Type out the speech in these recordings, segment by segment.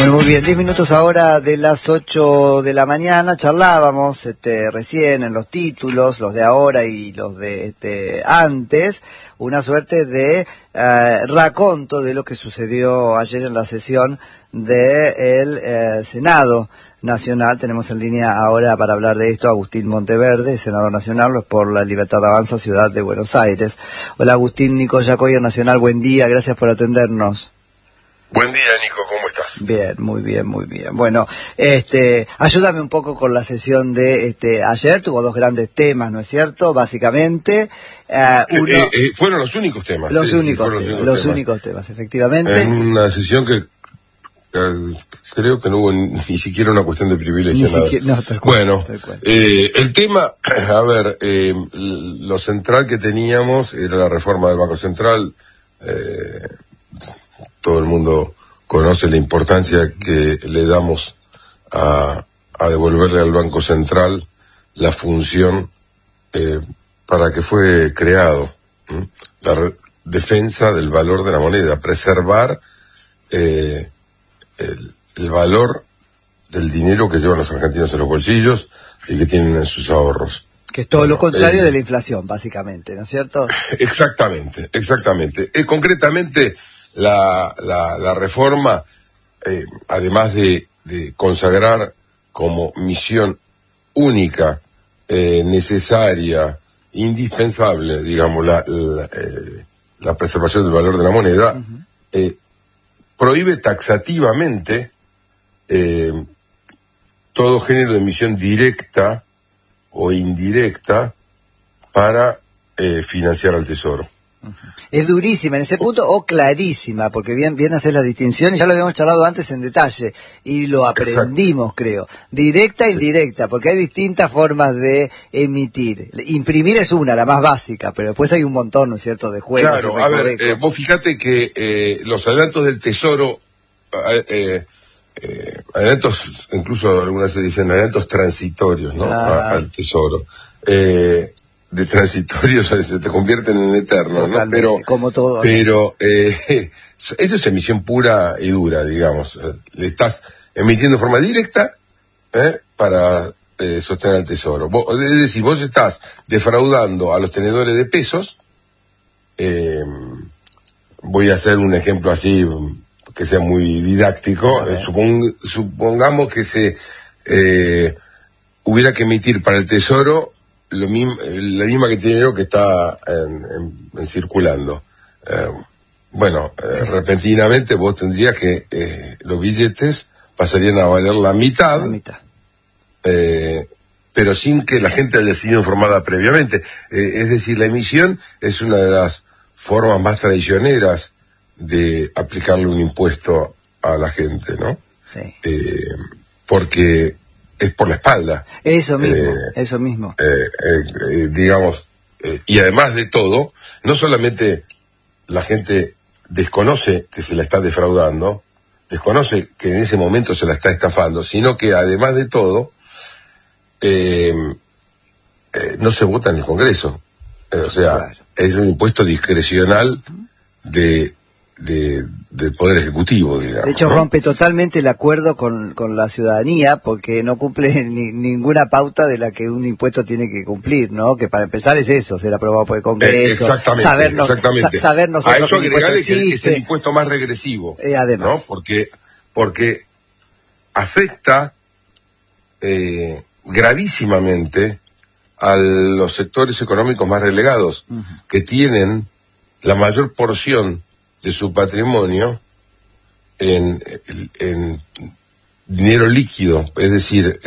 Bueno, muy bien, 10 minutos ahora de las 8 de la mañana, charlábamos recién en los títulos, los de ahora y los de antes, una suerte de raconto de lo que sucedió ayer en la sesión del Senado Nacional. Tenemos en línea ahora para hablar de esto a Agustín Monteverde, senador nacional por la Libertad Avanza, Ciudad de Buenos Aires. Hola Agustín, Nico Yacoyer Nacional, buen día, gracias por atendernos. Buen día, Nico, ¿cómo estás? Bien, muy bien, muy bien. Bueno, ayúdame un poco con la sesión de ayer, tuvo dos grandes temas, ¿no es cierto? Básicamente, fueron los únicos temas. Los únicos temas, efectivamente. En una sesión que creo que no hubo ni siquiera una cuestión de privilegio. No, tal cual, bueno, tal cual. El tema, lo central que teníamos era la reforma del Banco Central. Todo el mundo conoce la importancia que le damos a devolverle al Banco Central la función para que fue creado, la defensa del valor de la moneda, preservar el valor del dinero que llevan los argentinos en los bolsillos y que tienen en sus ahorros. Que es todo lo contrario de la inflación, básicamente, ¿no es cierto? Exactamente. Concretamente, la reforma, además de consagrar como misión única, necesaria, indispensable, digamos, la preservación del valor de la moneda, prohíbe taxativamente todo género de emisión directa o indirecta para financiar al Tesoro. Es durísima en ese punto o clarísima, porque bien hacer la distinción, y ya lo habíamos charlado antes en detalle, y lo aprendimos. Exacto. Creo. Directa e indirecta, porque hay distintas formas de imprimir es una, la más básica, pero después hay un montón, ¿no es cierto?, de juegos. Claro, a ver, vos fíjate que los adelantos del Tesoro, adelantos, incluso algunas se dicen adelantos transitorios, ¿no?, al Tesoro. De transitorios se te convierten en eternos, ¿no? Pero, como todo. Pero, eso es emisión pura y dura, digamos. Le estás emitiendo de forma directa, para sostener al Tesoro. Es decir, vos estás defraudando a los tenedores de pesos. Voy a hacer un ejemplo así, que sea muy didáctico. Supongamos que se hubiera que emitir para el Tesoro la misma cantidad de dinero que está en circulando. Repentinamente vos tendrías que los billetes pasarían a valer la mitad. Pero sin que la gente haya sido informada previamente. Es decir, la emisión es una de las formas más traicioneras de aplicarle un impuesto a la gente, ¿no? Sí. Porque es por la espalda. Eso mismo. Digamos, y además de todo, no solamente la gente desconoce que se la está defraudando, desconoce que en ese momento se la está estafando, sino que además de todo, no se vota en el Congreso. Claro. Es un impuesto discrecional del Poder Ejecutivo, digamos. De hecho, rompe totalmente el acuerdo con la ciudadanía, porque no cumple ninguna pauta de la que un impuesto tiene que cumplir, ¿no? Que para empezar es eso, ser aprobado por el Congreso, saber nosotros a eso que el impuesto existe. Que es el impuesto más regresivo, además, ¿no? Porque afecta gravísimamente a los sectores económicos más relegados, que tienen la mayor porción de su patrimonio en dinero líquido, es decir,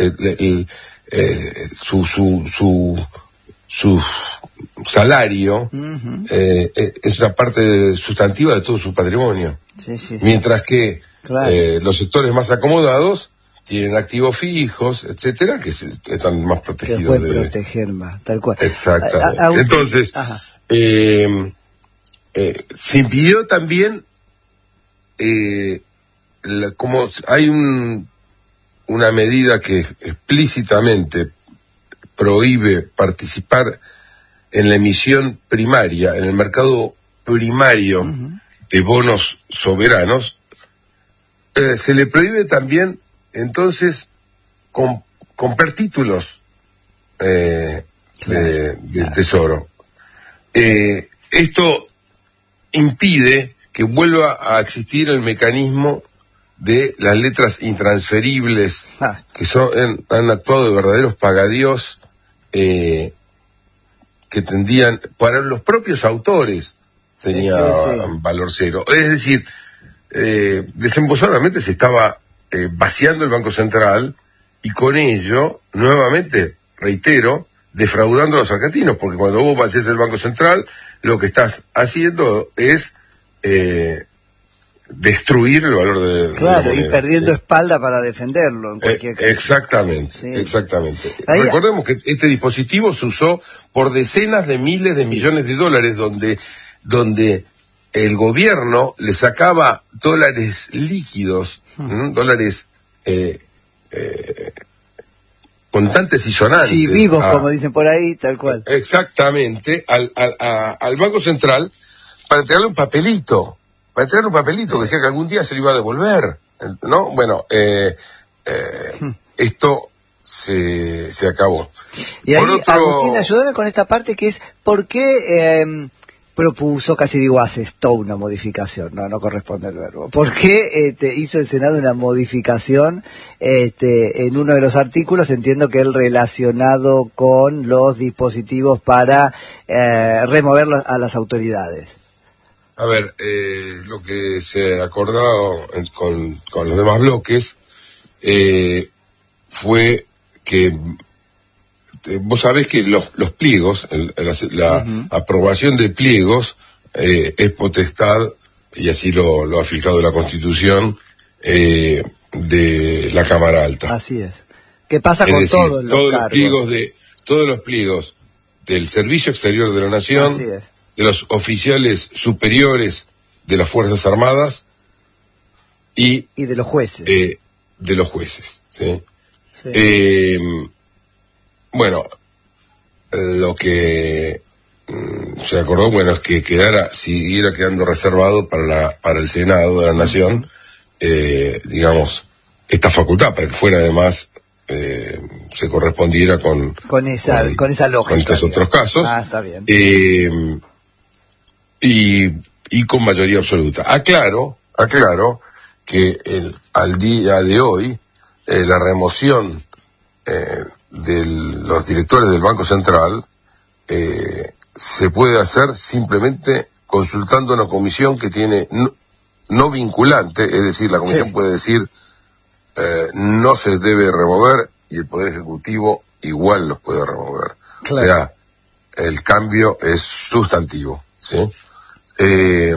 su salario es una parte sustantiva de todo su patrimonio. Sí. Mientras que los sectores más acomodados tienen activos fijos, etcétera, que están más protegidos. Que pueden proteger más, tal cual. Exactamente. Entonces, se impidió también, como hay una medida que explícitamente prohíbe participar en la emisión primaria, en el mercado primario de bonos soberanos, se le prohíbe también, entonces, comprar títulos del Tesoro. Esto impide que vuelva a existir el mecanismo de las letras intransferibles, que han actuado de verdaderos pagadiós, que tendían, para los propios autores, tenía valor cero. Es decir, desembosadamente se estaba vaciando el Banco Central, y con ello, nuevamente, reitero, defraudando a los argentinos, porque cuando vos vacías el Banco Central, lo que estás haciendo es destruir el valor de la moneda. Y perdiendo espalda para defenderlo en cualquier caso. Exactamente. Recordemos que este dispositivo se usó por decenas de miles de millones de dólares, donde el gobierno le sacaba dólares líquidos, dólares contantes y sonantes. Sí, vivos, como dicen por ahí, tal cual. Exactamente, al Banco Central, para entregarle un papelito que decía que algún día se lo iba a devolver, ¿no? Bueno, esto se acabó. Y ahí, Agustín, ayúdame con esta parte que es, ¿por qué propuso, casi digo asestó una modificación? No corresponde el verbo. ¿Por qué hizo el Senado una modificación en uno de los artículos? Entiendo que el relacionado con los dispositivos para remover a las autoridades. A ver, lo que se acordó con los demás bloques fue que vos sabés que los pliegos, la aprobación de pliegos es potestad, y así lo ha fijado la Constitución, de la Cámara Alta. Así es. ¿Qué pasa con todos los cargos? Todos los pliegos del Servicio Exterior de la Nación, así es, de los oficiales superiores de las Fuerzas Armadas y de los jueces. ¿Sí? Sí. Bueno, lo que se acordó, es que siguiera quedando reservado para el Senado de la Nación, digamos, esta facultad, para que fuera además se correspondiera con esa lógica, con estos otros casos. Está bien. Y con mayoría absoluta. Aclaro que al día de hoy la remoción de los directores del Banco Central se puede hacer simplemente consultando una comisión que tiene no vinculante, es decir, la comisión puede decir no se debe remover, y el Poder Ejecutivo igual los puede remover. Claro. O sea, el cambio es sustantivo, ¿sí? Que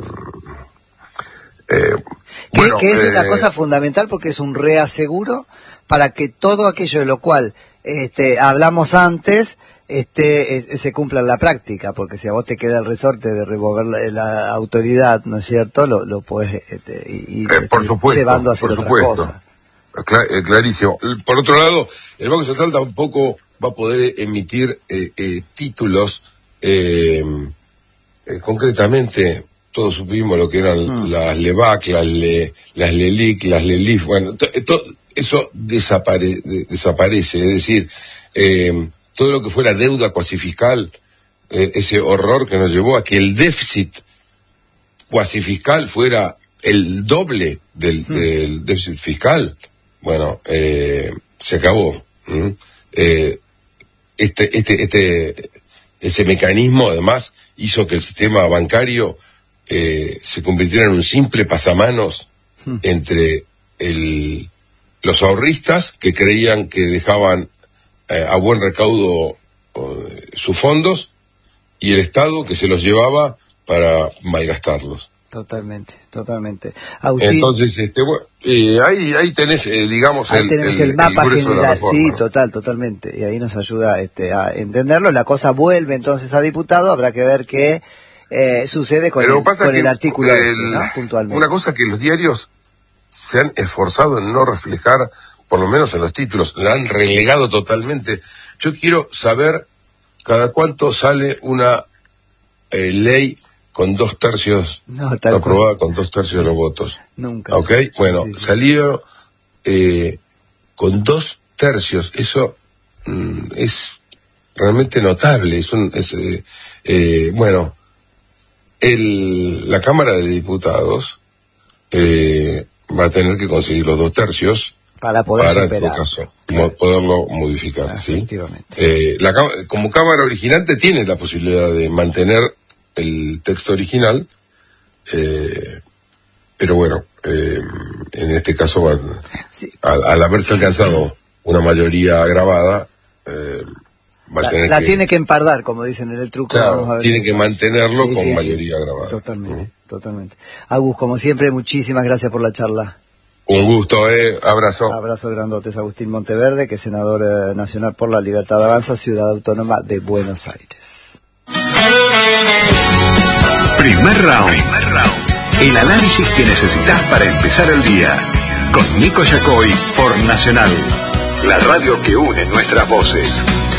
es una cosa fundamental, porque es un reaseguro para que todo aquello de lo cual hablamos antes se cumpla en la práctica, porque si a vos te queda el resorte de remover la autoridad, ¿no es cierto?, lo podés ir llevando a hacer otra cosa. Clarísimo. Por otro lado, el Banco Central tampoco va a poder emitir títulos, concretamente todos supimos lo que eran las LEVAC, las LELIC, las LELIF, eso desaparece, es decir, todo lo que fuera deuda cuasi fiscal, ese horror que nos llevó a que el déficit cuasi fiscal fuera el doble del déficit fiscal, se acabó. Ese mecanismo además hizo que el sistema bancario se convirtiera en un simple pasamanos entre los ahorristas, que creían que dejaban a buen recaudo sus fondos, y el Estado, que se los llevaba para malgastarlos. Totalmente. Agustín, entonces, ahí tenés, digamos, ahí tenemos el mapa general, sí, totalmente, y ahí nos ayuda a entenderlo. La cosa vuelve entonces a diputado, habrá que ver qué sucede con el artículo ¿no? Puntualmente. Una cosa que los diarios se han esforzado en no reflejar, por lo menos en los títulos, la han relegado totalmente. Yo quiero saber cada cuánto sale una ley con 2/3, no, fue aprobada con 2/3 de los votos. Nunca. ¿Ok? Bueno, sí. Salió con 2/3, eso es realmente notable. Bueno, la Cámara de Diputados va a tener que conseguir los 2/3 para poder superar, en todo caso, poderlo modificar, ¿sí? Efectivamente. Como Cámara originante tiene la posibilidad de mantener el texto original, pero bueno, en este caso al haberse alcanzado una mayoría agravada, tiene que empardar, como dicen en el truco. Claro, vamos a ver tiene que mantenerlo con mayoría agravada. Totalmente. Agus, como siempre, muchísimas gracias por la charla. Un gusto, abrazo. Abrazo grandotes. Agustín Monteverde, que es senador nacional por la Libertad Avanza, Ciudad Autónoma de Buenos Aires. Primer round. El análisis que necesitas para empezar el día. Con Nico Yacoy por Nacional, la radio que une nuestras voces.